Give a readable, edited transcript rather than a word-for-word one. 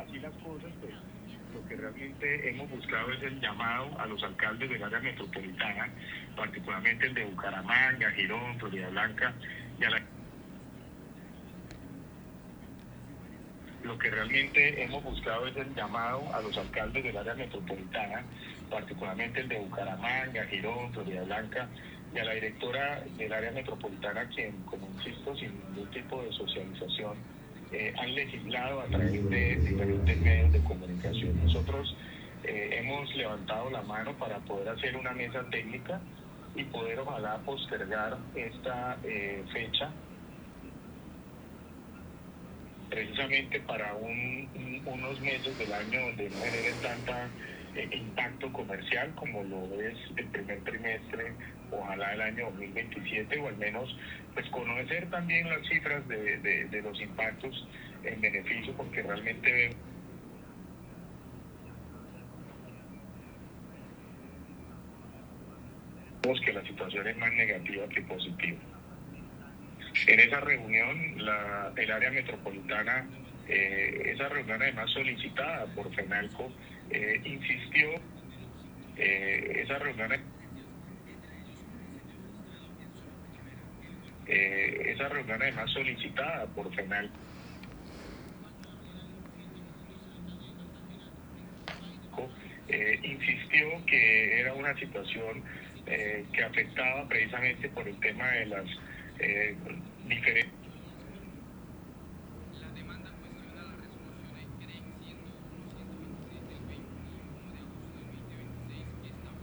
así las cosas, pues lo que realmente hemos buscado es el llamado a los alcaldes del área metropolitana, particularmente el de Bucaramanga, Girón, Florida Blanca, y a la lo que realmente hemos buscado es el llamado a los alcaldes del área metropolitana, particularmente el de Bucaramanga, Girón, Florida Blanca, y a la directora del área metropolitana, quien, como insisto, sin ningún tipo de socialización, han legislado a través de diferentes medios de comunicación. Nosotros hemos levantado la mano para poder hacer una mesa técnica y poder ojalá postergar esta fecha precisamente para unos meses del año donde no generen tanta impacto comercial como lo es el primer trimestre, ojalá el año 2027, o al menos pues conocer también las cifras de los impactos en beneficio, porque realmente vemos que la situación es más negativa que positiva. En esa reunión, el área metropolitana, esa reunión además solicitada por FENALCO, insistió, esa reunión, además solicitada por FENALCO, insistió que era una situación que afectaba precisamente por el tema de las diferentes